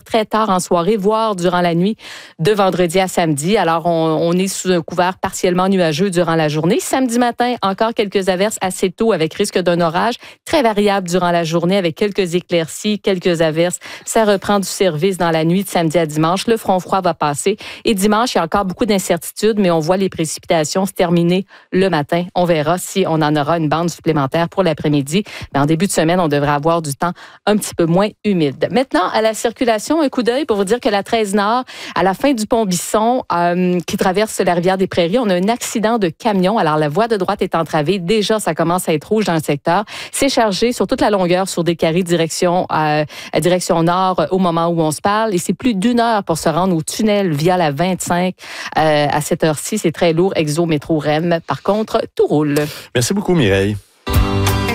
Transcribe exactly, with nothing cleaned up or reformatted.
très tard en soirée, voire durant la nuit de vendredi à samedi. Alors, on, on est sous un couvert partiellement nuageux durant la journée. Samedi matin, encore quelques averses assez tôt avec risque d'un orage. Très variable durant la journée avec quelques éclaircies, quelques averses. Ça reprend du service dans la nuit de samedi à dimanche. Le front froid va passer. Et dimanche, il y a encore beaucoup d'incertitudes, mais on voit les précipitations se terminer le matin. On verra si on en aura une bande supplémentaire pour l'après-midi. Mais en début de semaine, on devrait avoir du temps un petit peu moins humide. Maintenant, à la circulation, un coup d'œil pour vous dire que la treize Nord, à la fin du pont Bisson, euh, qui traverse la rivière des Prairies, on a un accident de camion. Alors, la voie de droite est entravée. Déjà, ça commence à être rouge dans le secteur. C'est chargé sur toute la longueur sur des carrés direction, euh, direction nord au moment où on se parle. Et c'est plus d'une heure pour se rendre au tunnel via la vingt-cinq. Euh, à cette heure-ci, c'est très lourd. Exo, métro, R E M. Par contre, tout roule. Merci beaucoup, Mireille.